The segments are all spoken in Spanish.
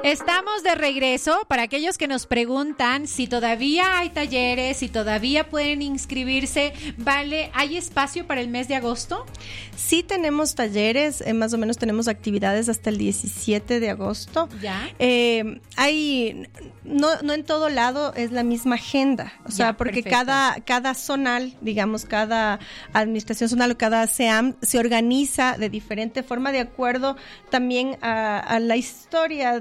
Estamos de regreso. Para aquellos que nos preguntan si todavía hay talleres, si todavía pueden inscribirse, ¿vale? ¿Hay espacio para el mes de agosto? Sí tenemos talleres, más o menos tenemos actividades hasta el 17 de agosto. ¿Ya? No en todo lado es la misma agenda, o sea, porque cada zonal, digamos, cada administración zonal o cada SEAM se organiza de diferente forma de acuerdo también a la historia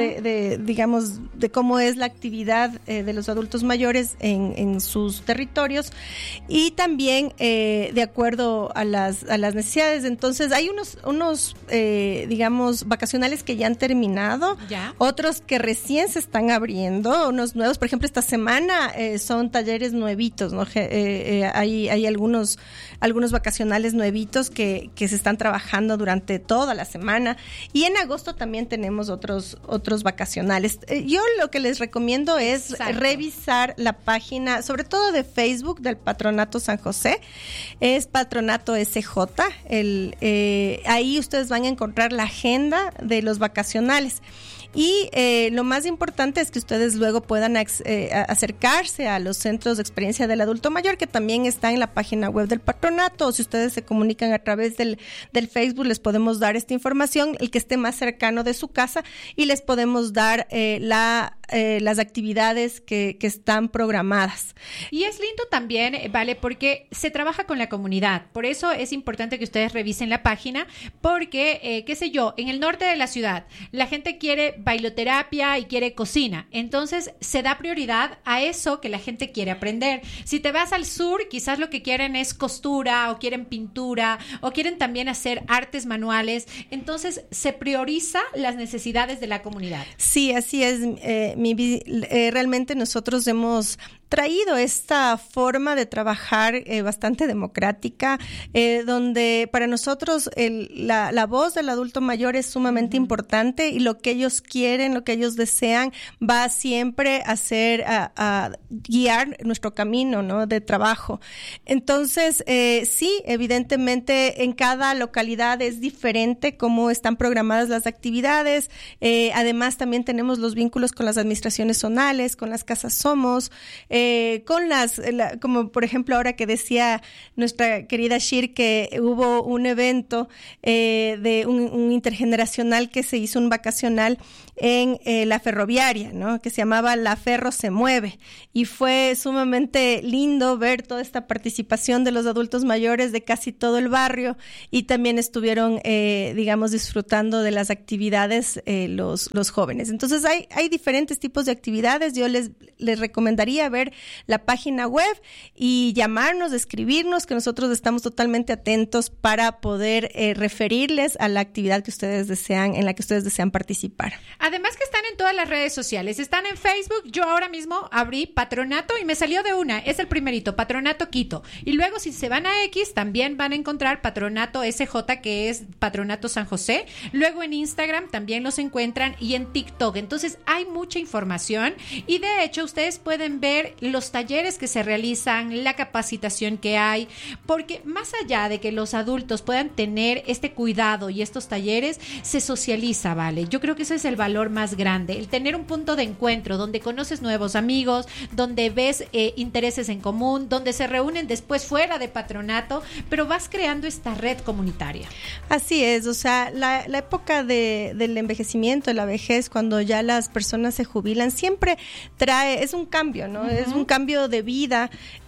de cómo es la actividad de los adultos mayores en sus territorios y también de acuerdo a las necesidades. Entonces hay unos vacacionales que ya han terminado, ¿ya? Otros que recién se están abriendo, unos nuevos, por ejemplo esta semana son talleres nuevitos, ¿no? Hay algunos vacacionales nuevitos que se están trabajando durante toda la semana y en agosto también tenemos otros vacacionales. Yo lo que les recomiendo es revisar la página, sobre todo de Facebook del Patronato San José, es Patronato SJ, ahí ustedes van a encontrar la agenda de los vacacionales. Y lo más importante es que ustedes luego puedan acercarse a los centros de experiencia del adulto mayor, que también está en la página web del patronato, o si ustedes se comunican a través del Facebook, les podemos dar esta información, el que esté más cercano de su casa, y les podemos dar las actividades que están programadas. Y es lindo también, ¿vale? Porque se trabaja con la comunidad, por eso es importante que ustedes revisen la página, porque, en el norte de la ciudad, la gente quiere bailoterapia y quiere cocina, entonces se da prioridad a eso que la gente quiere aprender. Si te vas al sur, quizás lo que quieren es costura o quieren pintura o quieren también hacer artes manuales, entonces se prioriza las necesidades de la comunidad. Sí, así es, realmente nosotros hemos traído esta forma de trabajar bastante democrática, donde para nosotros la voz del adulto mayor es sumamente importante y lo que ellos quieren, lo que ellos desean va siempre a guiar nuestro camino, ¿no?, de trabajo. Entonces, sí, evidentemente en cada localidad es diferente cómo están programadas las actividades. Además también tenemos los vínculos con las administraciones zonales, con las casas Somos, como por ejemplo ahora que decía nuestra querida Shir que hubo un evento de un intergeneracional que se hizo un vacacional en la ferroviaria, ¿no?, que se llamaba La Ferro se mueve, y fue sumamente lindo ver toda esta participación de los adultos mayores de casi todo el barrio, y también estuvieron disfrutando de las actividades los jóvenes. Entonces hay diferentes tipos de actividades. Yo les recomendaría ver la página web y llamarnos, escribirnos, que nosotros estamos totalmente atentos para poder referirles a la actividad en la que ustedes desean participar. Además que están en todas las redes sociales, están en Facebook. Yo ahora mismo abrí Patronato y me salió de una, es el primerito, Patronato Quito, y luego si se van a X también van a encontrar Patronato SJ, que es Patronato San José. Luego en Instagram también los encuentran y en TikTok. Entonces hay mucha información y de hecho ustedes pueden ver los talleres que se realizan, la capacitación que hay, porque más allá de que los adultos puedan tener este cuidado y estos talleres, se socializa, ¿vale? Yo creo que ese es el valor más grande, el tener un punto de encuentro donde conoces nuevos amigos, donde ves intereses en común, donde se reúnen después fuera de patronato, pero vas creando esta red comunitaria. Así es, o sea, la época del envejecimiento, de la vejez, cuando ya las personas se jubilan, siempre es un cambio, ¿no? Uh-huh. Es un cambio de vida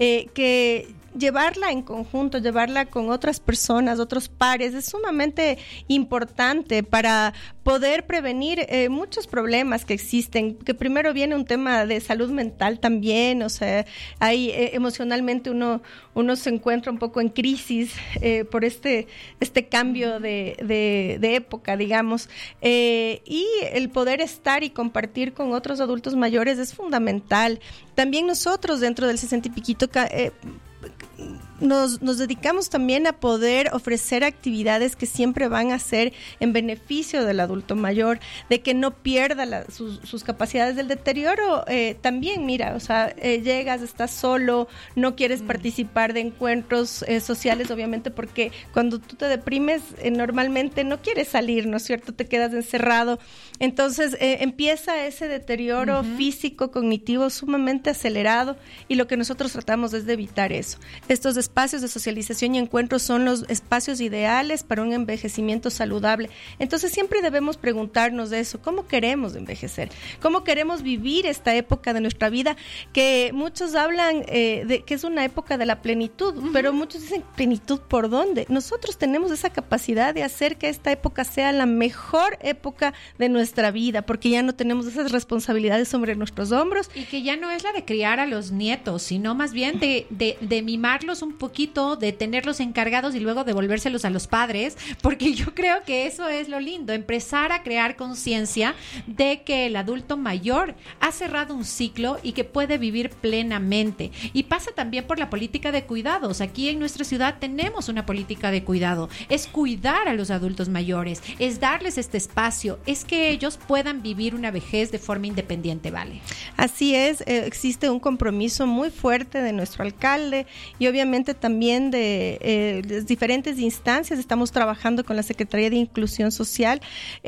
que llevarla en conjunto, llevarla con otras personas, otros pares, es sumamente importante para poder prevenir muchos problemas que existen, que primero viene un tema de salud mental también, o sea, ahí emocionalmente uno se encuentra un poco en crisis por este cambio de época, digamos, y el poder estar y compartir con otros adultos mayores es fundamental. También nosotros dentro del 60 y piquito nos dedicamos también a poder ofrecer actividades que siempre van a ser en beneficio del adulto mayor, de que no pierda sus capacidades del deterioro. También, mira, o sea, llegas, estás solo, no quieres participar de encuentros sociales, obviamente, porque cuando tú te deprimes, normalmente no quieres salir, ¿no es cierto? Te quedas encerrado. Entonces, empieza ese deterioro físico, cognitivo, sumamente acelerado, y lo que nosotros tratamos es de evitar eso. Estos espacios de socialización y encuentros son los espacios ideales para un envejecimiento saludable. Entonces siempre debemos preguntarnos de eso, ¿cómo queremos envejecer? ¿Cómo queremos vivir esta época de nuestra vida? Que muchos hablan de que es una época de la plenitud, pero muchos dicen, ¿plenitud por dónde? Nosotros tenemos esa capacidad de hacer que esta época sea la mejor época de nuestra vida, porque ya no tenemos esas responsabilidades sobre nuestros hombros. Y que ya no es la de criar a los nietos, sino más bien de mimarlos un poquito, de tenerlos encargados y luego devolvérselos a los padres, porque yo creo que eso es lo lindo, empezar a crear conciencia de que el adulto mayor ha cerrado un ciclo y que puede vivir plenamente. Y pasa también por la política de cuidados. Aquí en nuestra ciudad tenemos una política de cuidado. Es cuidar a los adultos mayores, es darles este espacio, es que ellos puedan vivir una vejez de forma independiente, ¿vale? Así es, existe un compromiso muy fuerte de nuestro alcalde y obviamente también de diferentes instancias. Estamos trabajando con la Secretaría de Inclusión Social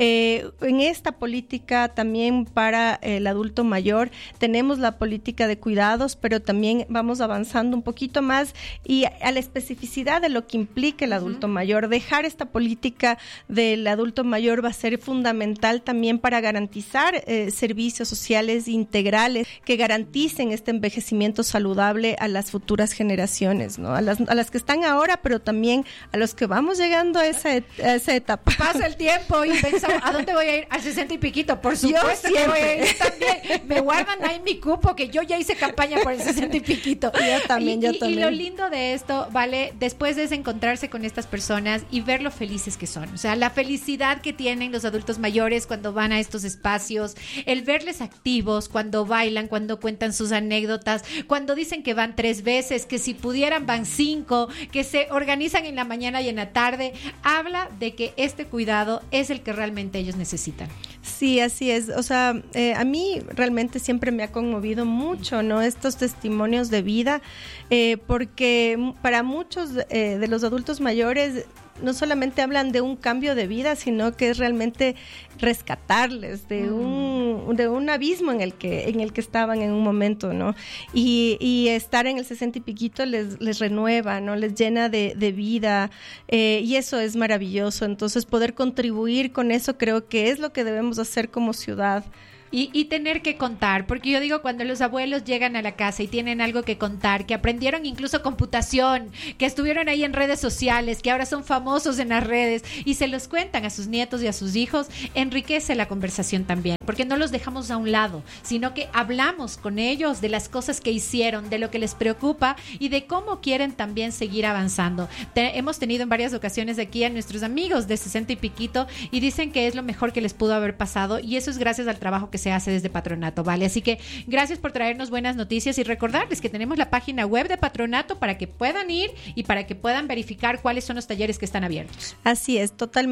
en esta política también para el adulto mayor. Tenemos la política de cuidados, pero también vamos avanzando un poquito más y a la especificidad de lo que implica el adulto mayor. Dejar esta política del adulto mayor va a ser fundamental también para garantizar servicios sociales integrales que garanticen este envejecimiento saludable a las futuras generaciones, ¿no? A las que están ahora, pero también a los que vamos llegando a esa etapa. Pasa el tiempo y pensamos, ¿a dónde voy a ir? Al 60 y piquito, por supuesto que voy a ir también. Me guardan ahí mi cupo, que yo ya hice campaña por el 60 y piquito. Yo también. Y lo lindo de esto, ¿vale? Después es encontrarse con estas personas y ver lo felices que son. O sea, la felicidad que tienen los adultos mayores cuando van a estos espacios, el verles activos, cuando bailan, cuando cuentan sus anécdotas, cuando dicen que van 3 veces, que si pudieran van 5, que se organizan en la mañana y en la tarde, habla de que este cuidado es el que realmente ellos necesitan. Sí, así es. O sea, a mí realmente siempre me ha conmovido mucho, ¿no? Estos testimonios de vida, porque para muchos de los adultos mayores no solamente hablan de un cambio de vida, sino que es realmente rescatarles de un abismo en el que estaban en un momento, ¿no? Y estar en el 60 y piquito les renueva, ¿no? Les llena de vida, y eso es maravilloso. Entonces, poder contribuir con eso creo que es lo que debemos hacer como ciudad. Y tener que contar, porque yo digo, cuando los abuelos llegan a la casa y tienen algo que contar, que aprendieron incluso computación, que estuvieron ahí en redes sociales, que ahora son famosos en las redes y se los cuentan a sus nietos y a sus hijos, enriquece la conversación también, porque no los dejamos a un lado, sino que hablamos con ellos de las cosas que hicieron, de lo que les preocupa y de cómo quieren también seguir avanzando. Hemos tenido en varias ocasiones aquí a nuestros amigos de 60 y piquito y dicen que es lo mejor que les pudo haber pasado, y eso es gracias al trabajo que se hace desde Patronato, ¿vale? Así que gracias por traernos buenas noticias y recordarles que tenemos la página web de Patronato para que puedan ir y para que puedan verificar cuáles son los talleres que están abiertos. Así es, totalmente.